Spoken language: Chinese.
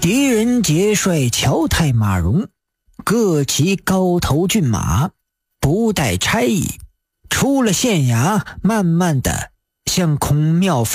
狄仁杰率乔太马戎各骑高头骏马，不带差役，出了县衙，慢慢的向孔庙